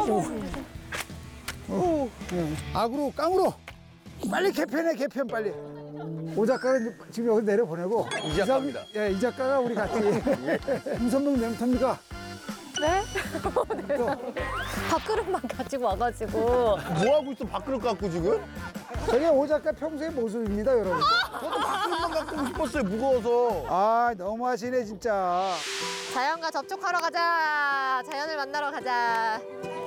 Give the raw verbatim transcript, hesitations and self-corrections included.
어, 네. 악으로 깡으로 빨리 개편해 개편 빨리. 오 작가는 지금 여기 내려 보내고 이 작가입니다. 예, 이 작가가 우리 같이 김선명 맹터입니까? 네? 밥그릇만 가지고 와가지고. 뭐 하고 있어 밥그릇 갖고 지금? 저게 오 작가 평소의 모습입니다, 여러분. 저도 밥그릇만 갖고 오고 싶었어요 무거워서. 아, 너무하시네 진짜. 자연과 접촉하러 가자. 자연을 만나러 가자.